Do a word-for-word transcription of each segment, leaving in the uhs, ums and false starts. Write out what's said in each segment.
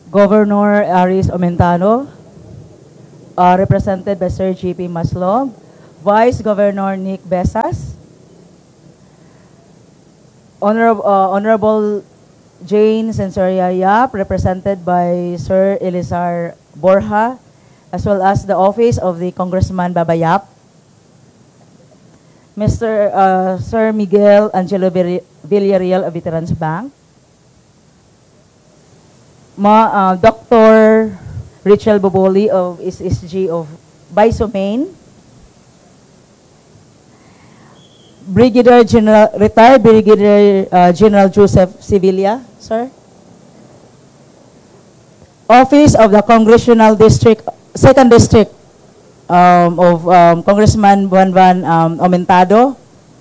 Governor Aris Omentano, uh, represented by Sir G P Maslog, Vice Governor Nick Besas, Honorable, uh, Honorable Jane Sensoria Yap, represented by Sir Elizar Borja, as well as the office of the Congressman Babayap, Mister Uh, Sir Miguel Angelo Villarreal of Veterans Bank, Ma, uh, Doctor Richel Boboli of S S G of Bisomain, Brigadier General, retired Brigadier uh, General Joseph Sevilla, sir. Office of the Congressional District, Second District um, of um, Congressman Buenvan um, Aumentado,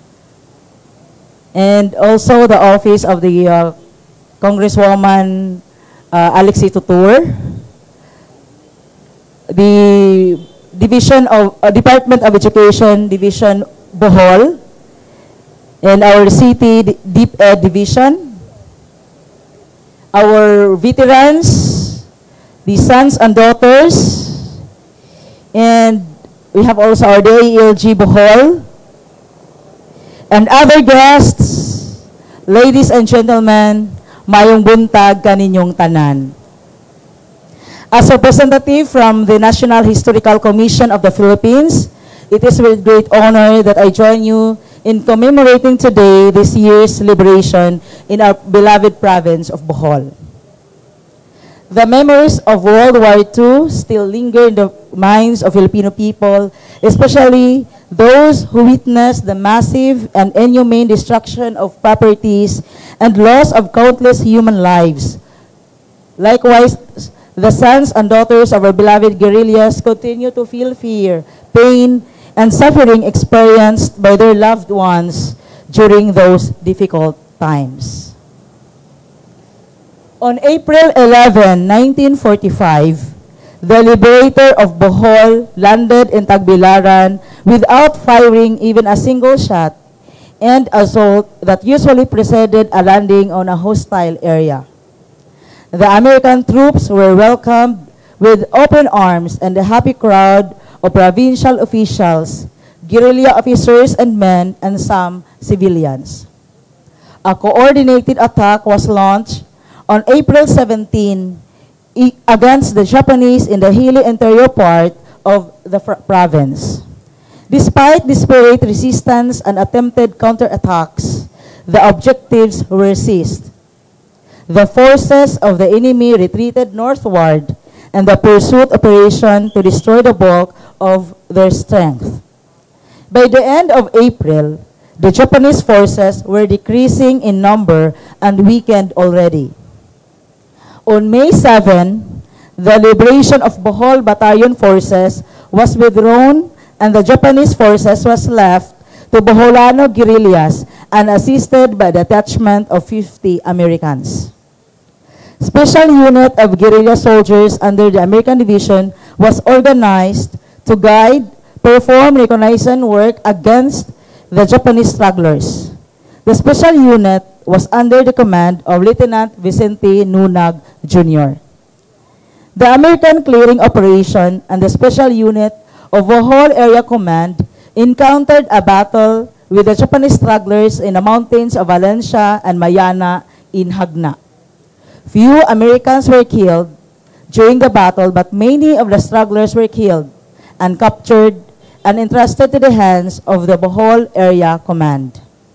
and also the office of the uh, Congresswoman uh, Alexi Tutur, the Division of uh, Department of Education, Division Bohol, and our city Deep Ed Division, our veterans, the sons and daughters, and we have also our D A E L G Bohol, and other guests, ladies and gentlemen, mayong buntag kaninyong tanan. As representative from the National Historical Commission of the Philippines, it is with great honor that I join you in commemorating today this year's liberation in our beloved province of Bohol. The memories of World War Two still linger in the minds of Filipino people, especially those who witnessed the massive and inhumane destruction of properties and loss of countless human lives. Likewise, the sons and daughters of our beloved guerrillas continue to feel fear, pain, and suffering experienced by their loved ones during those difficult times. On April eleventh, nineteen forty-five, the liberator of Bohol landed in Tagbilaran without firing even a single shot, and assault that usually preceded a landing on a hostile area. The American troops were welcomed with open arms and a happy crowd of provincial officials, guerrilla officers and men, and some civilians. A coordinated attack was launched on April seventeenth against the Japanese in the hilly interior part of the province. Despite desperate resistance and attempted counterattacks, the objectives were seized. The forces of the enemy retreated northward, and the pursuit operation to destroy the bulk of their strength. By the end of April, the Japanese forces were decreasing in number and weakened already. On May seventh, the liberation of Bohol Battalion forces was withdrawn, and the Japanese forces was left to Boholano guerrillas and assisted by the detachment of fifty Americans. Special unit of guerrilla soldiers under the American Division was organized to guide, perform reconnaissance work against the Japanese stragglers. The special unit was under the command of Lieutenant Vicente Nunag, Junior The American clearing operation and the special unit of Bohol Area Command encountered a battle with the Japanese stragglers in the mountains of Valencia and Mayana in Hagna. Few Americans were killed during the battle, but many of the stragglers were killed and captured and entrusted to the hands of the Bohol Area Command.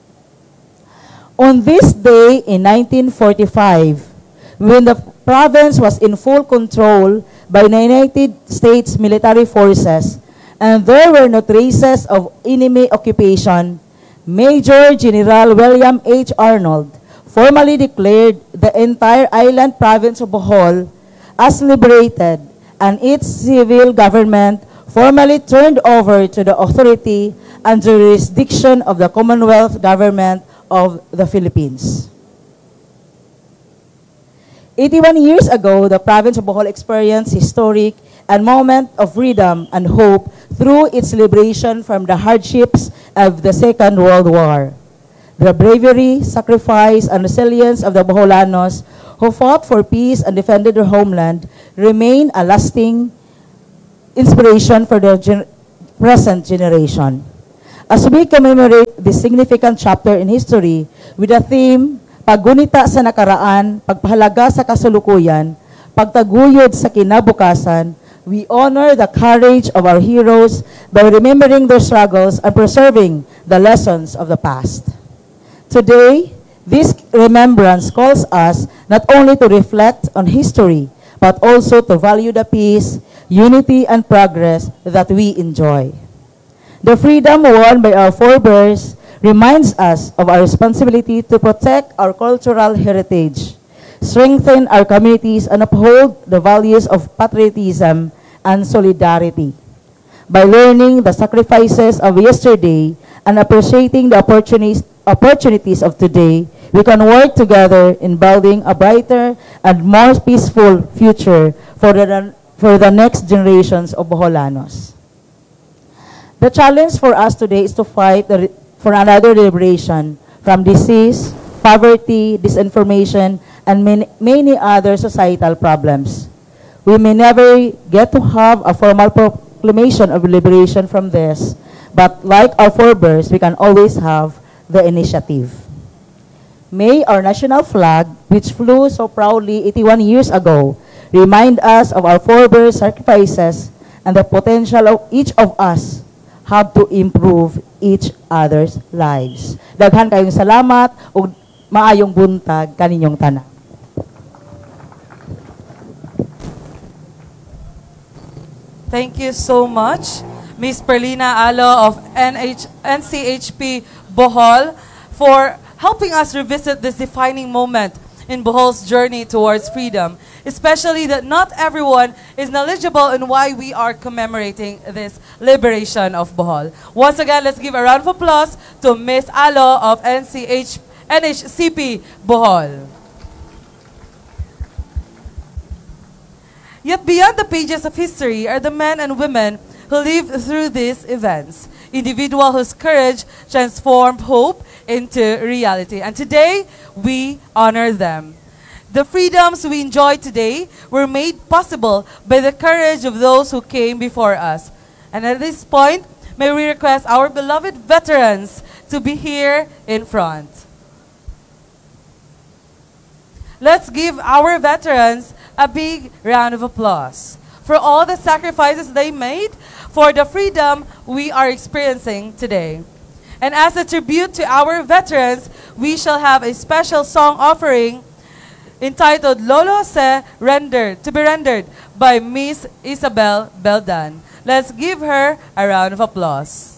On this day in nineteen forty-five, when the province was in full control by the United States military forces and there were no traces of enemy occupation, Major General William H. Arnold formally declared the entire island province of Bohol as liberated, and its civil government formally turned over to the authority and jurisdiction of the Commonwealth Government of the Philippines. eighty-one years ago, the province of Bohol experienced historic and moment of freedom and hope through its liberation from the hardships of the Second World War. The bravery, sacrifice, and resilience of the Boholanos who fought for peace and defended their homeland remain a lasting inspiration for the gen- present generation. As we commemorate this significant chapter in history with the theme, Paggunita sa nakaraan, pagpahalaga sa kasulukuyan, pagtaguyod sa kinabukasan, we honor the courage of our heroes by remembering their struggles and preserving the lessons of the past. Today, this remembrance calls us not only to reflect on history, but also to value the peace, unity, and progress that we enjoy. The freedom won by our forebears reminds us of our responsibility to protect our cultural heritage, strengthen our communities, and uphold the values of patriotism and solidarity. By learning the sacrifices of yesterday and appreciating the opportunities, opportunities of today, we can work together in building a brighter and more peaceful future for the, for the next generations of Boholanos. The challenge for us today is to fight the, for another liberation from disease, poverty, disinformation, and many, many other societal problems. We may never get to have a formal proclamation of liberation from this, but like our forebears, we can always have the initiative. May our national flag, which flew so proudly eighty-one years ago, remind us of our forebears' sacrifices and the potential of each of us have to improve each other's lives. Daghan kayong salamat ug maayong buntag kaninyong tanan. Thank you so much, Miz Perlina Alo of N H N C H P Bohol, for helping us revisit this defining moment in Bohol's journey towards freedom, especially that not everyone is knowledgeable in why we are commemorating this liberation of Bohol. Once again, let's give a round of applause to Miz Alo of N C H N H C P Bohol. Yet beyond the pages of history are the men and women who lived through these events, individuals whose courage transformed hope into reality. And today, we honor them. The freedoms we enjoy today were made possible by the courage of those who came before us. And at this point, may we request our beloved veterans to be here in front. Let's give our veterans a big round of applause for all the sacrifices they made for the freedom we are experiencing today. And as a tribute to our veterans, we shall have a special song offering entitled Lolo Se rendered, to be rendered by Miss Isabel Beldan. Let's give her a round of applause.